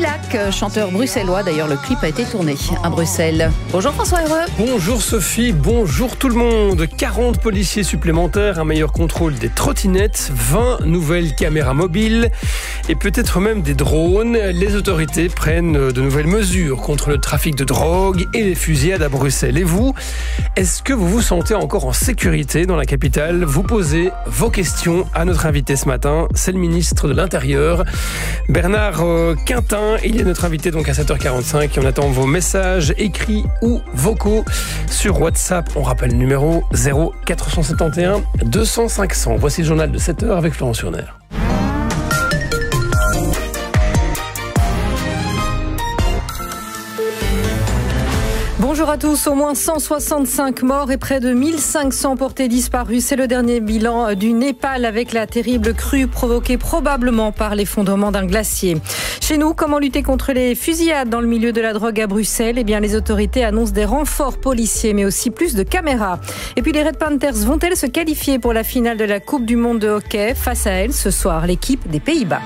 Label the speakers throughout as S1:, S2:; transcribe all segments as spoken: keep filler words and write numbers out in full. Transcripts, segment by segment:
S1: Tilac, chanteur bruxellois. D'ailleurs, le clip a été tourné à Bruxelles. Bonjour François Heureux.
S2: Bonjour Sophie, bonjour tout le monde. quarante policiers supplémentaires, un meilleur contrôle des trottinettes, vingt nouvelles caméras mobiles et peut-être même des drones. Les autorités prennent de nouvelles mesures contre le trafic de drogue et les fusillades à Bruxelles. Et vous, est-ce que vous vous sentez encore en sécurité dans la capitale? Vous posez vos questions à notre invité ce matin, c'est le ministre de l'Intérieur, Bernard Quintin. Il est notre invité donc à sept heures quarante-cinq. On attend vos messages écrits ou vocaux sur WhatsApp. On rappelle le numéro zéro quatre cent soixante et un deux cents cinq cents. Voici le journal de sept heures avec Florence Urner.
S3: Bonjour à tous. Au moins cent soixante-cinq morts et près de mille cinq cents portés disparus. C'est le dernier bilan du Népal avec la terrible crue provoquée probablement par l'effondrement d'un glacier. Chez nous, comment lutter contre les fusillades dans le milieu de la drogue à Bruxelles? Eh bien, les autorités annoncent des renforts policiers, mais aussi plus de caméras. Et puis, les Red Panthers vont-elles se qualifier pour la finale de la Coupe du Monde de hockey? Face à elles, ce soir, l'équipe des Pays-Bas.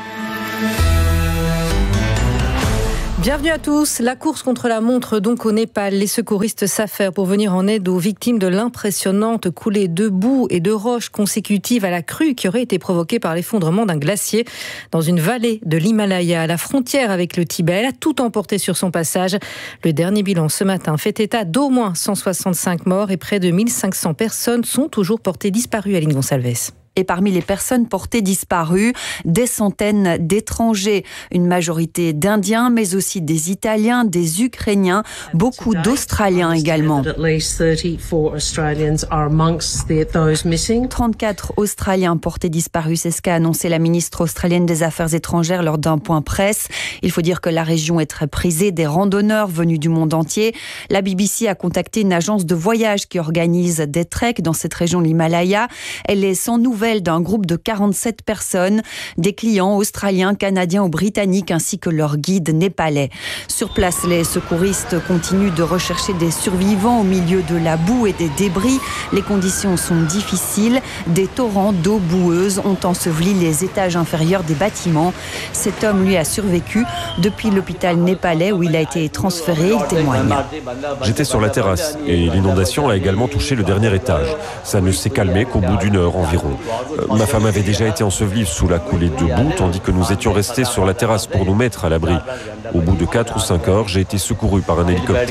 S3: Bienvenue à tous. La course contre la montre donc au Népal. Les secouristes s'affairent pour venir en aide aux victimes de l'impressionnante coulée de boue et de roches consécutives à la crue qui aurait été provoquée par l'effondrement d'un glacier dans une vallée de l'Himalaya à la frontière avec le Tibet. Elle a tout emporté sur son passage. Le dernier bilan ce matin fait état d'au moins cent soixante-cinq morts et près de mille cinq cents personnes sont toujours portées disparues. Aline Gonçalves.
S4: Et parmi les personnes portées disparues, des centaines d'étrangers, une majorité d'Indiens, mais aussi des Italiens, des Ukrainiens, beaucoup d'Australiens également. trente-quatre Australiens portés disparus, c'est ce qu'a annoncé la ministre australienne des Affaires étrangères lors d'un point presse. Il faut dire que la région est très prisée des randonneurs venus du monde entier. La B B C a contacté une agence de voyage qui organise des treks dans cette région de l'Himalaya. Elle est sans nouvelles d'un groupe de quarante-sept personnes, des clients australiens, canadiens ou britanniques ainsi que leurs guides népalais. Sur place, les secouristes continuent de rechercher des survivants au milieu de la boue et des débris. Les conditions sont difficiles. Des torrents d'eau boueuse ont enseveli les étages inférieurs des bâtiments. Cet homme, lui, a survécu depuis l'hôpital népalais où il a été transféré. Il témoigne.
S5: J'étais sur la terrasse et l'inondation a également touché le dernier étage. Ça ne s'est calmé qu'au bout d'une heure environ. Euh, ma femme avait déjà été ensevelie sous la coulée de boue, tandis que nous étions restés sur la terrasse pour nous mettre à l'abri. Au bout de quatre ou cinq heures, j'ai été secouru par un hélicoptère.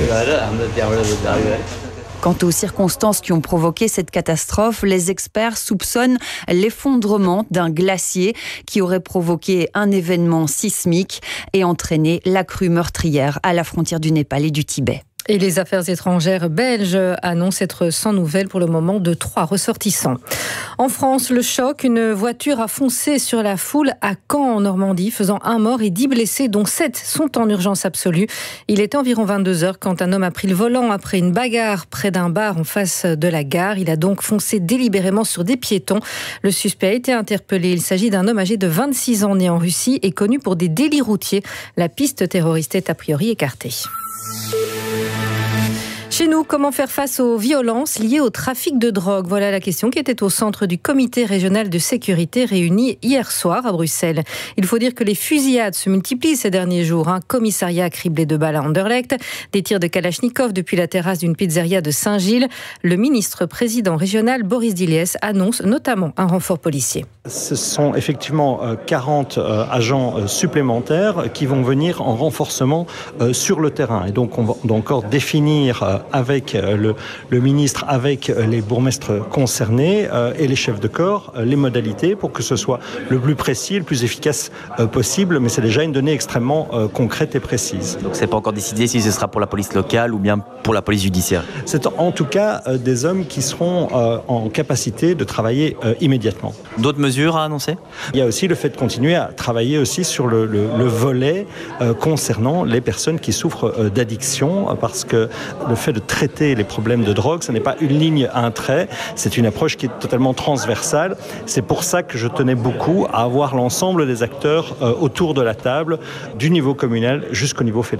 S4: Quant aux circonstances qui ont provoqué cette catastrophe, les experts soupçonnent l'effondrement d'un glacier qui aurait provoqué un événement sismique et entraîné la crue meurtrière à la frontière du Népal et du Tibet.
S3: Et les affaires étrangères belges annoncent être sans nouvelles pour le moment de trois ressortissants. En France, le choc, une voiture a foncé sur la foule à Caen en Normandie, faisant un mort et dix blessés, dont sept sont en urgence absolue. Il est environ vingt-deux heures quand un homme a pris le volant après une bagarre près d'un bar en face de la gare. Il a donc foncé délibérément sur des piétons. Le suspect a été interpellé. Il s'agit d'un homme âgé de vingt-six ans né en Russie et connu pour des délits routiers. La piste terroriste est a priori écartée. Chez nous, comment faire face aux violences liées au trafic de drogue? Voilà la question qui était au centre du comité régional de sécurité réuni hier soir à Bruxelles. Il faut dire que les fusillades se multiplient ces derniers jours. Un commissariat criblé de balles à Anderlecht, des tirs de Kalachnikov depuis la terrasse d'une pizzeria de Saint-Gilles. Le ministre-président régional Boris Diliès annonce notamment un renfort policier.
S6: Ce sont effectivement quarante agents supplémentaires qui vont venir en renforcement sur le terrain. Et donc on va encore définir avec le, le ministre, avec les bourgmestres concernés euh, et les chefs de corps, euh, les modalités pour que ce soit le plus précis, le plus efficace euh, possible. Mais c'est déjà une donnée extrêmement euh, concrète et précise.
S7: Donc c'est pas encore décidé si ce sera pour la police locale ou bien pour la police judiciaire?
S6: C'est en tout cas euh, des hommes qui seront euh, en capacité de travailler euh, immédiatement.
S7: D'autres mesures à annoncer?
S6: Il y a aussi le fait de continuer à travailler aussi sur le, le, le volet euh, concernant les personnes qui souffrent euh, d'addiction, euh, parce que le fait de traiter les problèmes de drogue, ce n'est pas une ligne à un trait, c'est une approche qui est totalement transversale. C'est pour ça que je tenais beaucoup à avoir l'ensemble des acteurs euh, autour de la table, du niveau communal jusqu'au niveau fédéral.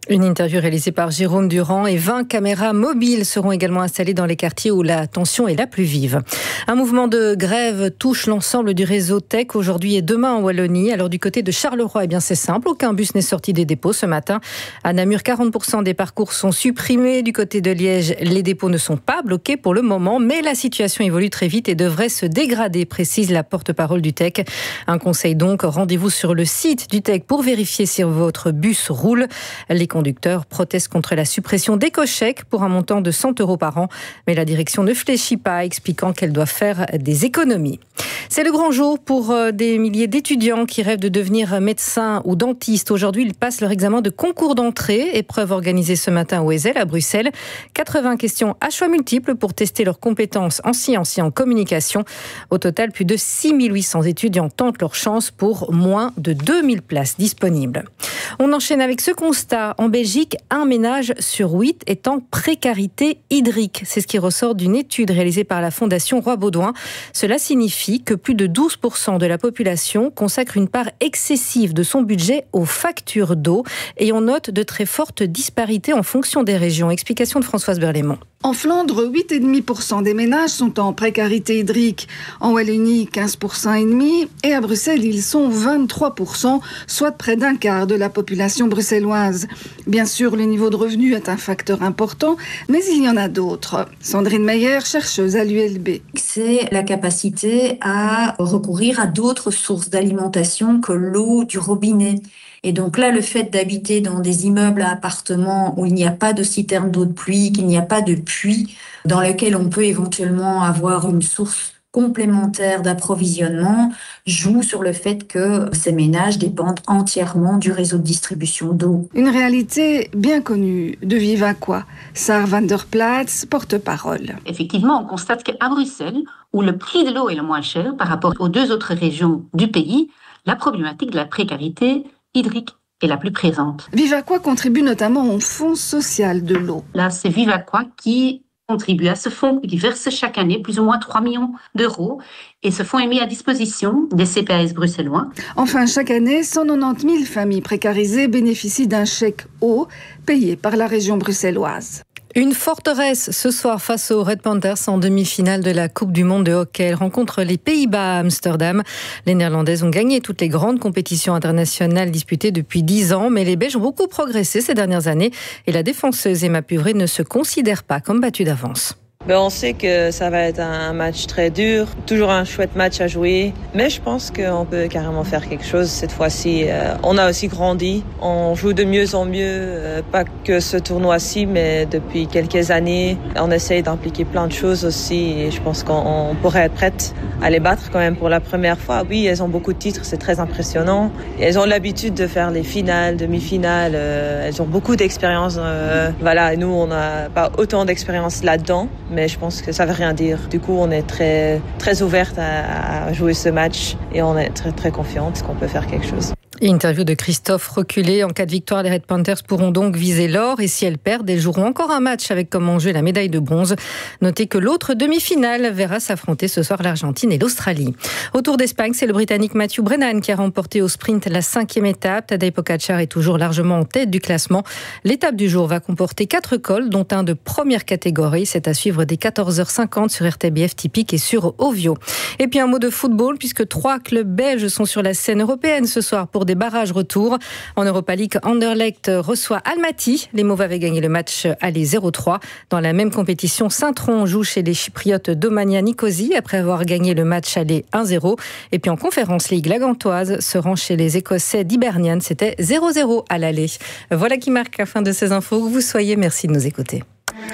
S3: Une interview réalisée par Jérôme Durand et vingt caméras mobiles seront également installées dans les quartiers où la tension est la plus vive. Un mouvement de grève touche l'ensemble du réseau Tech aujourd'hui et demain en Wallonie. Alors du côté de Charleroi, eh bien c'est simple, aucun bus n'est sorti des dépôts ce matin. À Namur, quarante pour cent des parcours sont supprimés. Du côté de Liège, les dépôts ne sont pas bloqués pour le moment, mais la situation évolue très vite et devrait se dégrader, précise la porte-parole du Tech. Un conseil donc, rendez-vous sur le site du Tech pour vérifier si votre bus roule. Les conducteurs protestent contre la suppression d'éco-chèques pour un montant de cent euros par an. Mais la direction ne fléchit pas, expliquant qu'elle doit faire des économies. C'est le grand jour pour des milliers d'étudiants qui rêvent de devenir médecins ou dentistes. Aujourd'hui, ils passent leur examen de concours d'entrée, épreuve organisée ce matin au Ezel à Bruxelles. quatre-vingts questions à choix multiples pour tester leurs compétences en sciences et en communication. Au total, plus de six mille huit cents étudiants tentent leur chance pour moins de deux mille places disponibles. On enchaîne avec ce constat. En Belgique, un ménage sur huit est en précarité hydrique. C'est ce qui ressort d'une étude réalisée par la Fondation Roi-Baudouin. Cela signifie que plus de douze pour cent de la population consacre une part excessive de son budget aux factures d'eau. Et on note de très fortes disparités en fonction des régions. Explication de Françoise Berlémont.
S8: En Flandre, huit virgule cinq pour cent des ménages sont en précarité hydrique. En Wallonie, quinze pour cent et demi. Et à Bruxelles, ils sont vingt-trois pour cent, soit près d'un quart de la population bruxelloise. Bien sûr, le niveau de revenu est un facteur important, mais il y en a d'autres. Sandrine Meyer, chercheuse à l'U L B.
S9: C'est la capacité à recourir à d'autres sources d'alimentation que l'eau du robinet. Et donc là, le fait d'habiter dans des immeubles à appartements où il n'y a pas de citerne d'eau de pluie, qu'il n'y a pas de puits, dans lequel on peut éventuellement avoir une source complémentaire d'approvisionnement, joue sur le fait que ces ménages dépendent entièrement du réseau de distribution d'eau.
S8: Une réalité bien connue de Vivaquois. Sarah van der Plaats, porte-parole.
S10: Effectivement, on constate qu'à Bruxelles, où le prix de l'eau est le moins cher par rapport aux deux autres régions du pays, la problématique de la précarité hydrique est la plus présente.
S8: Vivaquois contribue notamment au fonds social de l'eau.
S10: Là, c'est Vivaquois qui contribue à ce fonds, qui verse chaque année plus ou moins trois millions d'euros. Et ce fonds est mis à disposition des C P A S bruxellois.
S8: Enfin, chaque année, cent quatre-vingt-dix mille familles précarisées bénéficient d'un chèque eau payé par la région bruxelloise.
S3: Une forteresse ce soir face aux Red Panthers en demi-finale de la Coupe du Monde de hockey. Elle rencontre les Pays-Bas à Amsterdam. Les Néerlandaises ont gagné toutes les grandes compétitions internationales disputées depuis dix ans, mais les Belges ont beaucoup progressé ces dernières années et la défenseuse Emma Puvray ne se considère pas comme battue d'avance.
S11: Ben on sait que ça va être un match très dur, toujours un chouette match à jouer, mais je pense qu'on peut carrément faire quelque chose cette fois-ci. Euh, on a aussi grandi, on joue de mieux en mieux, euh, pas que ce tournoi-ci, mais depuis quelques années. On essaye d'impliquer plein de choses aussi et je pense qu'on pourrait être prête à les battre quand même pour la première fois. Oui, elles ont beaucoup de titres, c'est très impressionnant. Et elles ont l'habitude de faire les finales, demi-finales, euh, elles ont beaucoup d'expérience. Euh, voilà, nous on n'a pas autant d'expérience là-dedans. Mais je pense que ça veut rien dire. Du coup, on est très, très ouverte à, à jouer ce match et on est très, très confiante qu'on peut faire quelque chose.
S3: Interview de Christophe Reculé. En cas de victoire, les Red Panthers pourront donc viser l'or et si elles perdent, elles joueront encore un match avec comme enjeu la médaille de bronze. Notez que l'autre demi-finale verra s'affronter ce soir l'Argentine et l'Australie. Au Tour d'Espagne, c'est le Britannique Matthew Brennan qui a remporté au sprint la cinquième étape. Tadej Pogačar est toujours largement en tête du classement. L'étape du jour va comporter quatre cols, dont un de première catégorie. C'est à suivre dès quatorze heures cinquante sur R T B F Typique et sur Ovio. Et puis un mot de football, puisque trois clubs belges sont sur la scène européenne ce soir pour des barrages retour. En Europa League, Anderlecht reçoit Almaty. Les Mauves avaient gagné le match aller zéro trois. Dans la même compétition, Saint-Tron joue chez les Chypriotes d'Omania Nicosie après avoir gagné le match aller un zéro. Et puis en Conférence League, la Gantoise se rend chez les Écossais d'Hibernian. C'était zéro zéro à l'aller. Voilà qui marque la fin de ces infos. Que vous soyez, merci de nous écouter.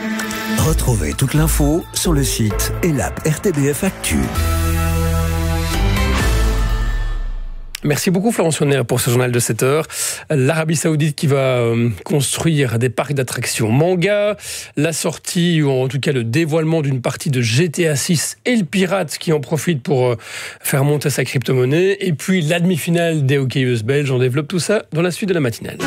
S12: Retrouvez toute l'info sur le site et l'app R T B F Actu.
S2: Merci beaucoup Florence Honner pour ce journal de sept heures. L'Arabie Saoudite qui va euh, construire des parcs d'attractions manga, la sortie ou en tout cas le dévoilement d'une partie de G T A six et le pirate qui en profite pour euh, faire monter sa crypto-monnaie et puis la demi-finale des hockeyeuses belges. On développe tout ça dans la suite de la matinale.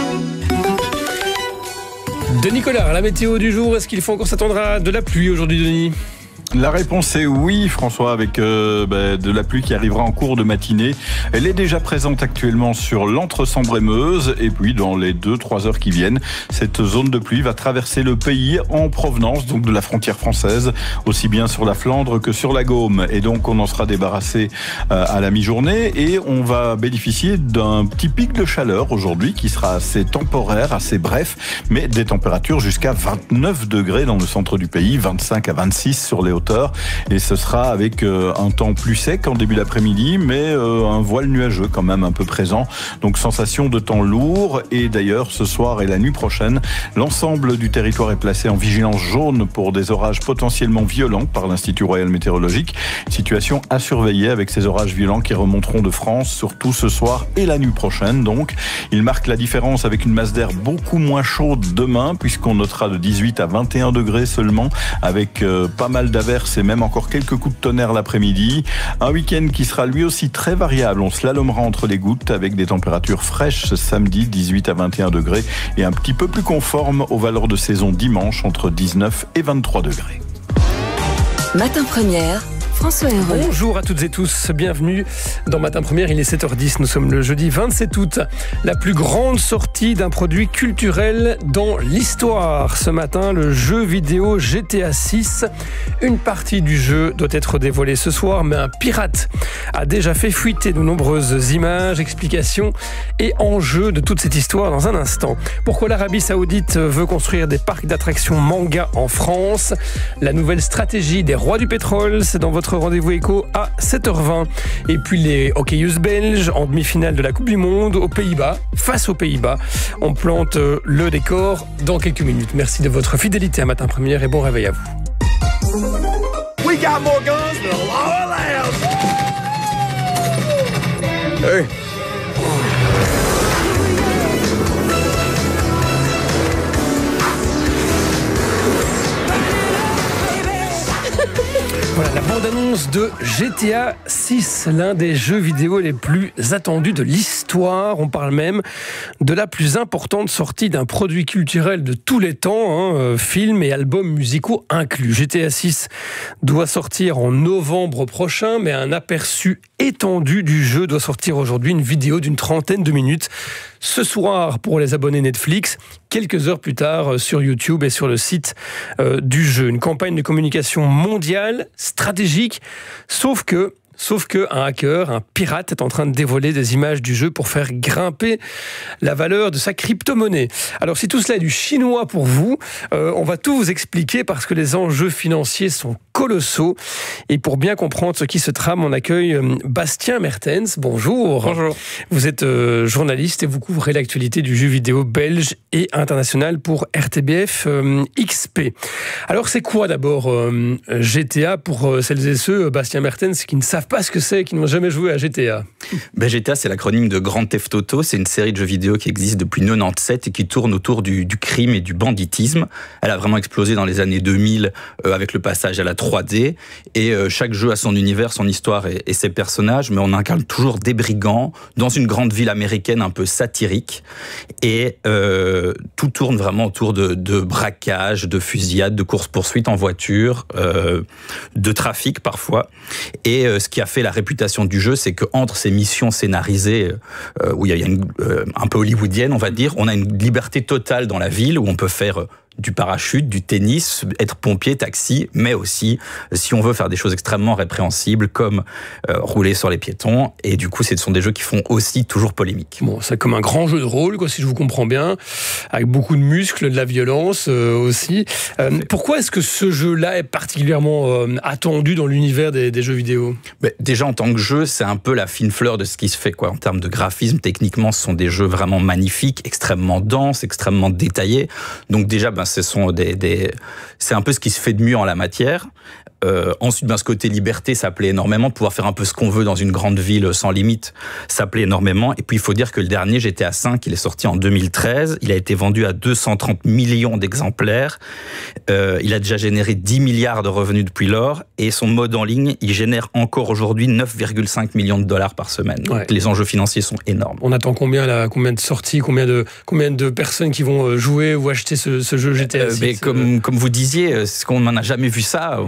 S2: De Nicolas, la météo du jour, est-ce qu'il faut encore s'attendre à de la pluie aujourd'hui, Denis ?
S13: La réponse est oui, François, avec euh, bah, de la pluie qui arrivera en cours de matinée. Elle est déjà présente actuellement sur l'Entre-Sambre-et-Meuse. Et puis, dans les deux trois heures qui viennent, cette zone de pluie va traverser le pays en provenance donc de la frontière française, aussi bien sur la Flandre que sur la Gaume. Et donc, on en sera débarrassé euh, à la mi-journée. Et on va bénéficier d'un petit pic de chaleur aujourd'hui qui sera assez temporaire, assez bref, mais des températures jusqu'à vingt-neuf degrés dans le centre du pays, vingt-cinq à vingt-six sur les hauteurs. Et ce sera avec euh, un temps plus sec en début d'après-midi, mais euh, un voile nuageux quand même un peu présent. Donc sensation de temps lourd. Et d'ailleurs, ce soir et la nuit prochaine, l'ensemble du territoire est placé en vigilance jaune pour des orages potentiellement violents par l'Institut Royal Météorologique. Situation à surveiller avec ces orages violents qui remonteront de France, surtout ce soir et la nuit prochaine. Donc, il marque la différence avec une masse d'air beaucoup moins chaude demain, puisqu'on notera de dix-huit à vingt et un degrés seulement, avec euh, pas mal d'averses et même encore quelques coups de tonnerre l'après-midi. Un week-end qui sera lui aussi très variable. On slalomera entre les gouttes avec des températures fraîches ce samedi, dix-huit à vingt et un degrés, et un petit peu plus conforme aux valeurs de saison dimanche, entre dix-neuf et vingt-trois degrés.
S14: Matin Première, François Hérault.
S2: Bonjour à toutes et tous, bienvenue dans Matin Première, il est sept heures dix, nous sommes le jeudi vingt-sept août. La plus grande sortie d'un produit culturel dans l'histoire. Ce matin, le jeu vidéo G T A six. Une partie du jeu doit être dévoilée ce soir, mais un pirate a déjà fait fuiter de nombreuses images, explications et enjeux de toute cette histoire dans un instant. Pourquoi l'Arabie Saoudite veut construire des parcs d'attractions manga en France? La nouvelle stratégie des rois du pétrole, c'est dans votre rendez-vous éco à sept heures vingt. Et puis les hockeyeuses belges en demi-finale de la Coupe du Monde aux Pays-Bas, face aux Pays-Bas. On plante le décor dans quelques minutes. Merci de votre fidélité à Matin Première et bon réveil à vous.
S15: We got more guns than a law allows. Hey.
S2: Voilà la bande-annonce de G T A six, l'un des jeux vidéo les plus attendus de l'histoire. On parle même de la plus importante sortie d'un produit culturel de tous les temps, hein, films et albums musicaux inclus. G T A six doit sortir en novembre prochain, mais un aperçu étendu du jeu doit sortir aujourd'hui, une vidéo d'une trentaine de minutes. Ce soir pour les abonnés Netflix, quelques heures plus tard sur YouTube et sur le site euh, du jeu. Une campagne de communication mondiale, stratégique, sauf que Sauf qu'un hacker, un pirate, est en train de dévoiler des images du jeu pour faire grimper la valeur de sa crypto-monnaie. Alors si tout cela est du chinois pour vous, euh, on va tout vous expliquer parce que les enjeux financiers sont colossaux. Et pour bien comprendre ce qui se trame, on accueille Bastien Mertens. Bonjour.
S16: Bonjour.
S2: Vous êtes euh, journaliste et vous couvrez l'actualité du jeu vidéo belge et international pour R T B F euh, X P. Alors c'est quoi d'abord euh, G T A pour euh, celles et ceux, Bastien Mertens, qui ne savent pas ce que c'est, qui n'ont jamais joué à G T A?
S16: Ben, G T A, c'est l'acronyme de Grand Theft Auto. C'est une série de jeux vidéo qui existe depuis quatre-vingt-dix-sept et qui tourne autour du, du crime et du banditisme. Elle a vraiment explosé dans les années deux mille euh, avec le passage à la trois D. Et euh, chaque jeu a son univers, son histoire et, et ses personnages, mais on incarne toujours des brigands dans une grande ville américaine un peu satirique. Et euh, tout tourne vraiment autour de, de braquages, de fusillades, de courses-poursuites en voiture, euh, de trafic parfois. Et euh, ce qui a fait la réputation du jeu, c'est qu'entre ces missions scénarisées, euh, où il y a une, euh, un peu hollywoodienne, on va dire, on a une liberté totale dans la ville où on peut faire du parachute, du tennis, être pompier, taxi, mais aussi, si on veut faire des choses extrêmement répréhensibles, comme euh, rouler sur les piétons. Et du coup, ce sont des jeux qui font aussi toujours polémique.
S2: Bon, c'est comme un grand jeu de rôle, quoi, si je vous comprends bien, avec beaucoup de muscles, de la violence euh, aussi. Euh, pourquoi est-ce que ce jeu-là est particulièrement euh, attendu dans l'univers des, des jeux vidéo?
S16: Mais déjà, en tant que jeu, c'est un peu la fine fleur de ce qui se fait, quoi. En termes de graphisme, techniquement, ce sont des jeux vraiment magnifiques, extrêmement denses, extrêmement détaillés. Donc déjà, ben, ce sont des, des... c'est un peu ce qui se fait de mieux en la matière. Euh, ensuite, ben, ce côté liberté, ça plaît énormément. De pouvoir faire un peu ce qu'on veut dans une grande ville sans limite, ça plaît énormément. Et puis, il faut dire que le dernier, G T A cinq, il est sorti en deux mille treize. Il a été vendu à deux cent trente millions d'exemplaires. Euh, il a déjà généré dix milliards de revenus depuis lors. Et son mode en ligne, il génère encore aujourd'hui neuf virgule cinq millions de dollars par semaine. Donc, ouais. Les enjeux financiers sont énormes.
S2: On attend combien, là, combien de sorties, combien de, combien de personnes qui vont jouer ou acheter ce, ce jeu G T A six?
S16: euh, mais comme, comme vous disiez, c'est qu'on n'en a jamais vu ça. On, on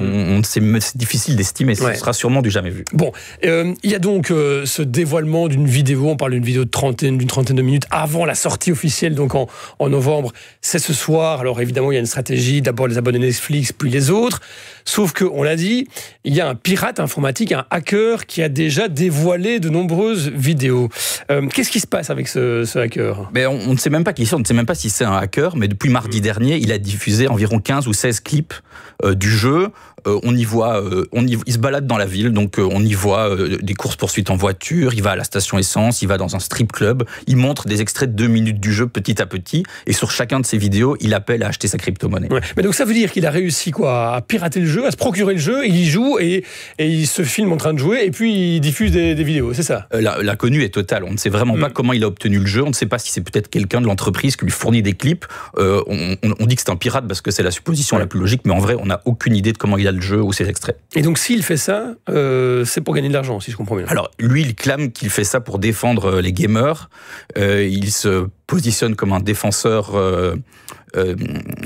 S16: ne sait, c'est difficile d'estimer. Ce
S2: Ouais.
S16: sera sûrement du jamais vu.
S2: Bon, euh, il y a donc euh, ce dévoilement d'une vidéo, on parle d'une vidéo de trentaine, d'une trentaine de minutes avant la sortie officielle, donc en, en novembre. C'est ce soir. Alors évidemment, il y a une stratégie, d'abord les abonnés Netflix, puis les autres. Sauf que, on l'a dit, il y a un pirate informatique, un hacker qui a déjà dévoilé de nombreuses vidéos. Euh, qu'est-ce qui se passe avec ce, ce hacker ?
S16: Mais on, on ne sait même pas qui c'est, on ne sait même pas si c'est un hacker, mais depuis mardi dernier, il a diffusé environ quinze ou seize clips euh, du jeu. Euh, on y voit, euh, on y, il se balade dans la ville, donc euh, on y voit euh, des courses-poursuites en voiture, il va à la station essence, il va dans un strip club, il montre des extraits de deux minutes du jeu petit à petit, et sur chacun de ses vidéos, il appelle à acheter sa crypto-monnaie.
S2: Ouais. Mais donc ça veut dire qu'il a réussi quoi, à pirater le jeu, à se procurer le jeu, il y joue et, et il se filme en train de jouer, et puis il diffuse des, des vidéos, c'est ça ?
S16: euh, la, L'inconnu est total, on ne sait vraiment mmh. pas comment il a obtenu le jeu, on ne sait pas si c'est peut-être quelqu'un de l'entreprise qui lui fournit des clips, euh, on, on, on dit que c'est un pirate parce que c'est la supposition ouais. la plus logique, mais en vrai, on n'a aucune idée de comment il a le jeu ou ses extraits.
S2: Et donc s'il fait ça, euh, c'est pour gagner de l'argent, si je comprends bien.
S16: Alors lui, il clame qu'il fait ça pour défendre les gamers. Euh, il se positionne comme un défenseur... Euh, euh,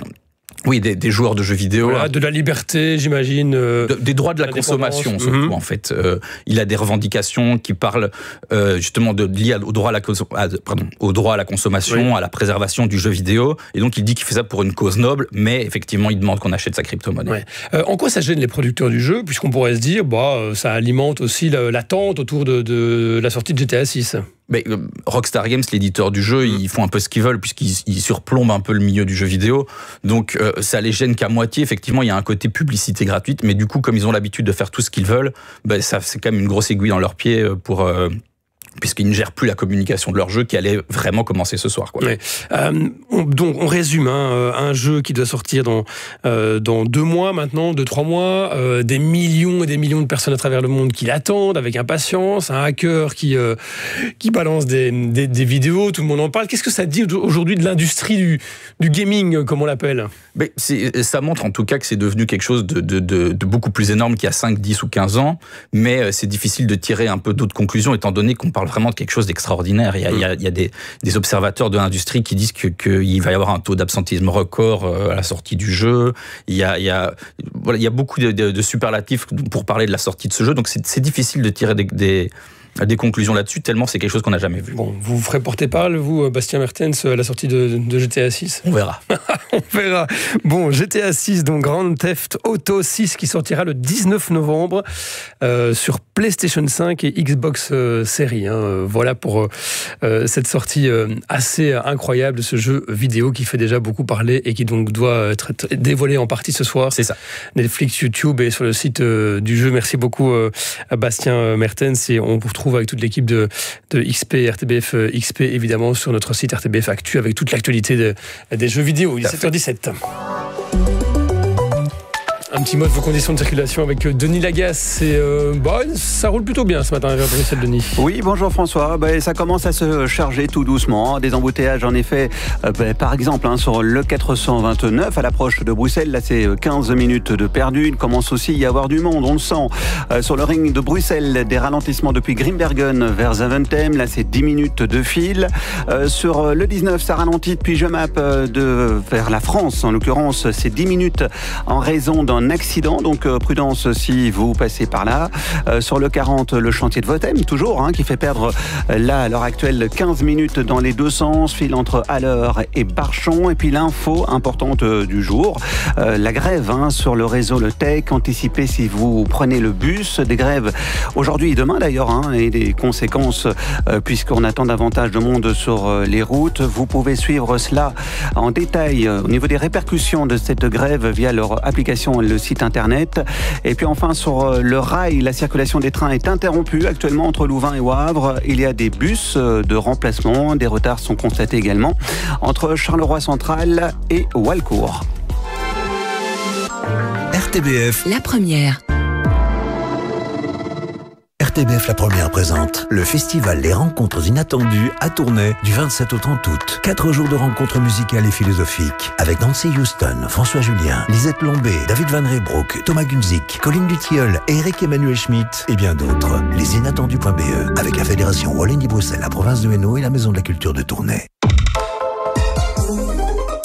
S16: Oui, des, des joueurs de jeux vidéo.
S2: Voilà, de la liberté, j'imagine. Euh,
S16: de, des droits de la, la consommation, surtout, mmh. en fait. Euh, il a des revendications qui parlent euh, justement de, liées au droit à la, à, pardon, au droit à la consommation, oui. à la préservation du jeu vidéo. Et donc, il dit qu'il fait ça pour une cause noble, mais effectivement, il demande qu'on achète sa crypto-monnaie.
S2: Ouais. Euh, en quoi ça gêne les producteurs du jeu ? Puisqu'on pourrait se dire, bah, ça alimente aussi l'attente autour de, de la sortie de G T A six.
S16: Mais Rockstar Games, l'éditeur du jeu, ils font un peu ce qu'ils veulent puisqu'ils ils surplombent un peu le milieu du jeu vidéo. Donc euh, ça les gêne qu'à moitié. Effectivement, il y a un côté publicité gratuite, mais du coup, comme ils ont l'habitude de faire tout ce qu'ils veulent, ben, ça c'est quand même une grosse aiguille dans leurs pieds pour... Euh, puisqu'ils ne gèrent plus la communication de leur jeu qui allait vraiment commencer ce soir. Quoi.
S2: Ouais. Euh, on, donc on résume, hein, un jeu qui doit sortir dans, euh, dans deux mois maintenant, deux, trois mois, euh, des millions et des millions de personnes à travers le monde qui l'attendent avec impatience, un hacker qui, euh, qui balance des, des, des vidéos, tout le monde en parle. Qu'est-ce que ça dit aujourd'hui de l'industrie du, du gaming, comme on l'appelle ?
S16: Mais c'est, ça montre en tout cas que c'est devenu quelque chose de, de, de, de beaucoup plus énorme qu'il y a cinq, dix ou quinze ans, mais c'est difficile de tirer un peu d'autres conclusions étant donné qu'on parle vraiment de quelque chose d'extraordinaire. Il y a, il y a, il y a des, des observateurs de l'industrie qui disent que, qu'il va y avoir un taux d'absentéisme record à la sortie du jeu. Il y a, il y a, voilà, il y a beaucoup de, de, de superlatifs pour parler de la sortie de ce jeu, donc c'est, c'est difficile de tirer des... des des conclusions là-dessus, tellement c'est quelque chose qu'on n'a jamais vu.
S2: Bon, vous vous ferez porter parole, vous, Bastien Mertens, à la sortie de, de G T A six ?
S16: On verra.
S2: On verra. Bon, G T A six, donc Grand Theft Auto six, qui sortira le dix-neuf novembre euh, sur PlayStation cinq et Xbox euh, Series. Hein. Voilà pour euh, cette sortie euh, assez incroyable de ce jeu vidéo qui fait déjà beaucoup parler et qui donc doit être dévoilé en partie ce soir.
S16: C'est ça.
S2: Netflix, YouTube et sur le site euh, du jeu. Merci beaucoup, euh, Bastien Mertens, et on vous retrouve avec toute l'équipe de, de X P, R T B F X P, évidemment, sur notre site R T B F Actu, avec toute l'actualité de, des jeux vidéo. Il est sept heures dix-sept. Un petit mot de vos conditions de circulation avec Denis Lagasse. Et euh, bah, ça roule plutôt bien ce matin vers Bruxelles, Denis.
S17: Oui, bonjour François. Bah, ça commence à se charger tout doucement. Des embouteillages, en effet, euh, bah, par exemple, hein, sur le quatre cent vingt-neuf à l'approche de Bruxelles. Là, c'est quinze minutes de perdu. Il commence aussi à y avoir du monde, on le sent. Euh, sur le ring de Bruxelles, des ralentissements depuis Grimbergen vers Zaventem. Là, c'est dix minutes de fil. Euh, sur le dix-neuf, ça ralentit depuis Jemap de, vers la France. En l'occurrence, c'est dix minutes en raison d'un accident, donc euh, prudence si vous passez par là. Euh, sur le quarante, le chantier de Votem, toujours, hein, qui fait perdre euh, là, à l'heure actuelle, quinze minutes dans les deux sens, file entre Haller et Barchon. Et puis l'info importante euh, du jour, euh, la grève hein, sur le réseau Le Tech, anticipez si vous prenez le bus, des grèves aujourd'hui et demain d'ailleurs, hein, et des conséquences euh, puisqu'on attend davantage de monde sur euh, les routes. Vous pouvez suivre cela en détail euh, au niveau des répercussions de cette grève via leur application, le site internet. Et puis enfin sur le rail, la circulation des trains est interrompue actuellement entre Louvain et Wavre. Il y a des bus de remplacement, des retards sont constatés également entre Charleroi Central et Walcourt.
S12: R T B F,
S14: la première.
S12: R T B F La Première présente le festival Les Rencontres Inattendues à Tournai du vingt-sept au trente août. Quatre jours de rencontres musicales et philosophiques avec Nancy Houston, François Julien, Lisette Lombé, David Van Reybrouck, Thomas Gunzik, Colline Dutilleul, Eric Emmanuel Schmitt et bien d'autres. Les inattendus point b e avec la Fédération Wallonie-Bruxelles, la province de Hainaut et la Maison de la Culture de Tournai.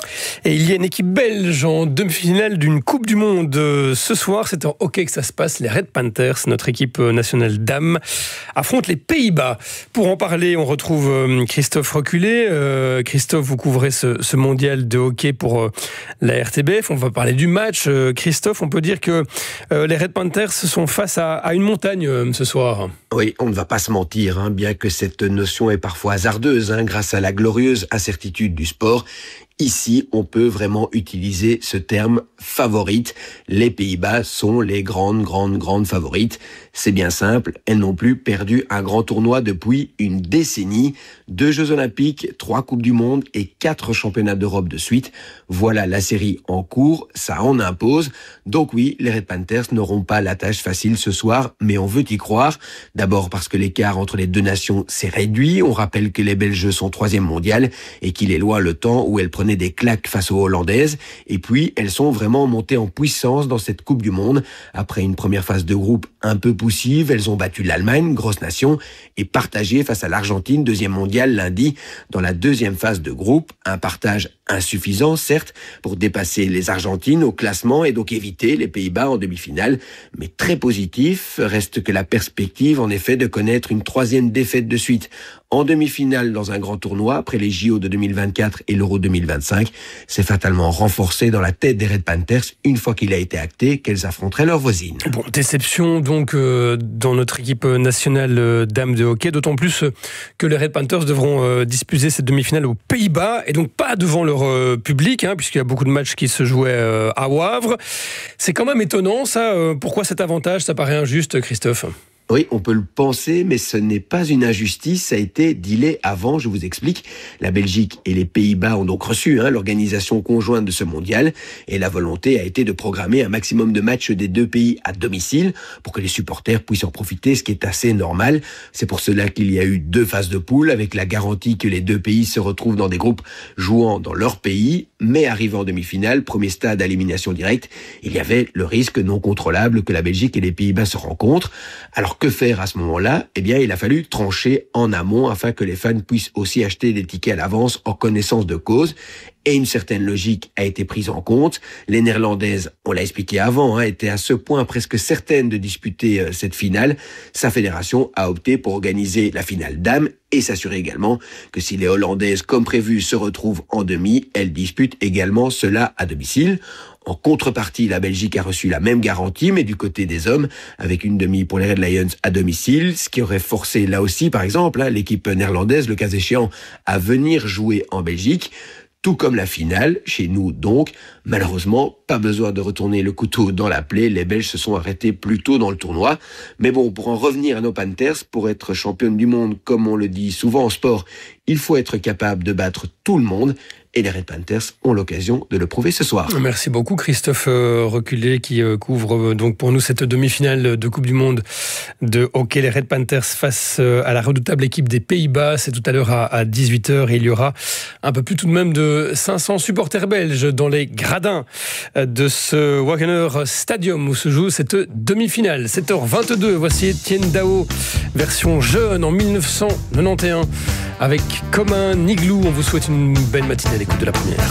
S2: Et il y a une équipe belge en demi-finale d'une Coupe du Monde. Ce soir, c'est en hockey que ça se passe. Les Red Panthers, notre équipe nationale dames, affrontent les Pays-Bas. Pour en parler, on retrouve Christophe Reculé. Euh, Christophe, vous couvrez ce, ce mondial de hockey pour la R T B F. On va parler du match. Euh, Christophe, on peut dire que euh, les Red Panthers sont face à, à une montagne euh, ce soir.
S18: Oui, on ne va pas se mentir, hein, bien que cette notion est parfois hasardeuse, hein, grâce à la glorieuse incertitude du sport. Ici, on peut vraiment utiliser ce terme favorite. Les Pays-Bas sont les grandes, grandes, grandes favorites. C'est bien simple, elles n'ont plus perdu un grand tournoi depuis une décennie. Deux Jeux Olympiques, trois Coupes du Monde et quatre Championnats d'Europe de suite. Voilà la série en cours, ça en impose. Donc oui, les Red Panthers n'auront pas la tâche facile ce soir, mais on veut y croire. D'abord parce que l'écart entre les deux nations s'est réduit. On rappelle que les Belges sont troisième mondial et qu'il est loin le temps où elles prenaient des claques face aux Hollandaises. Et puis, elles sont vraiment montées en puissance dans cette Coupe du Monde. Après une première phase de groupe un peu poussive, elles ont battu l'Allemagne, grosse nation, et partagé face à l'Argentine, deuxième mondial lundi, dans la deuxième phase de groupe. Un partage insuffisant, certes, pour dépasser les Argentines au classement et donc éviter les Pays-Bas en demi-finale, mais très positif. Reste que la perspective, en effet, de connaître une troisième défaite de suite en demi-finale dans un grand tournoi après les J O de deux mille vingt-quatre et l'Euro deux mille vingt-cinq, c'est fatalement renforcé dans la tête des Red Panthers une fois qu'il a été acté qu'elles affronteraient leurs voisines.
S2: Bon, déception donc euh, dans notre équipe nationale euh, dames de hockey, d'autant plus euh, que les Red Panthers devront euh, disputer cette demi-finale aux Pays-Bas et donc pas devant leur euh, public, hein, puisqu'il y a beaucoup de matchs qui se jouaient euh, à Wavre. C'est quand même étonnant ça. Euh, pourquoi cet avantage? Ça paraît injuste, Christophe?
S18: Oui, on peut le penser, mais ce n'est pas une injustice, ça a été dealé avant, je vous explique. La Belgique et les Pays-Bas ont donc reçu hein, l'organisation conjointe de ce mondial, et la volonté a été de programmer un maximum de matchs des deux pays à domicile, pour que les supporters puissent en profiter, ce qui est assez normal. C'est pour cela qu'il y a eu deux phases de poule, avec la garantie que les deux pays se retrouvent dans des groupes jouant dans leur pays, mais arrivant en demi-finale, premier stade à élimination directe, il y avait le risque non contrôlable que la Belgique et les Pays-Bas se rencontrent. Alors que faire à ce moment-là? Eh bien, il a fallu trancher en amont afin que les fans puissent aussi acheter des tickets à l'avance en connaissance de cause. Et une certaine logique a été prise en compte. Les Néerlandaises, on l'a expliqué avant, hein, étaient à ce point presque certaines de disputer euh, cette finale. Sa fédération a opté pour organiser la finale dames et s'assurer également que si les Hollandaises, comme prévu, se retrouvent en demi, elles disputent également cela à domicile. En contrepartie, la Belgique a reçu la même garantie, mais du côté des hommes, avec une demi pour les Red Lions à domicile, ce qui aurait forcé là aussi, par exemple, hein, l'équipe néerlandaise, le cas échéant, à venir jouer en Belgique. Tout comme la finale, chez nous donc. Malheureusement, pas besoin de retourner le couteau dans la plaie, les Belges se sont arrêtés plus tôt dans le tournoi. Mais bon, pour en revenir à nos Panthers, pour être championne du monde, comme on le dit souvent en sport, il faut être capable de battre tout le monde. Et les Red Panthers ont l'occasion de le prouver ce soir.
S2: Merci beaucoup Christophe Reculé qui couvre donc pour nous cette demi-finale de Coupe du Monde de hockey. Les Red Panthers face à la redoutable équipe des Pays-Bas. C'est tout à l'heure à dix-huit heures et il y aura un peu plus tout de même de cinq cents supporters belges dans les gradins de ce Wagener Stadium où se joue cette demi-finale. sept heures vingt-deux, voici Étienne Dao, version jeune en mille neuf cent quatre-vingt-onze avec Comme un igloo. On vous souhaite une belle matinée à l'écoute de la première.